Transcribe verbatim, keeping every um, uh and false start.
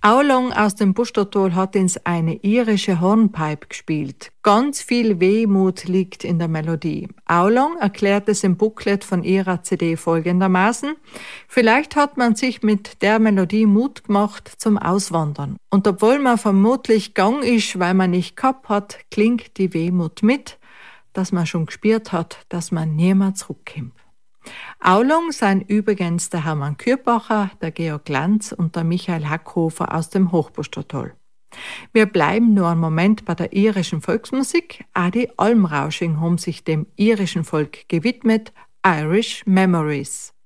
Aulung aus dem Bustertal hat uns eine irische Hornpipe gespielt. Ganz viel Wehmut liegt in der Melodie. Aulung erklärt es im Booklet von ihrer C D folgendermaßen: Vielleicht hat man sich mit der Melodie Mut gemacht zum Auswandern. Und obwohl man vermutlich gang ist, weil man nicht gehabt hat, klingt die Wehmut mit, dass man schon gespürt hat, dass man niemals zurückkommt. Aulung sind übrigens der Hermann Kürbacher, der Georg Lanz und der Michael Hackhofer aus dem Hochbustertal. Wir bleiben nur einen Moment bei der irischen Volksmusik. Auch die Almrausching haben sich dem irischen Volk gewidmet. Irish Memories.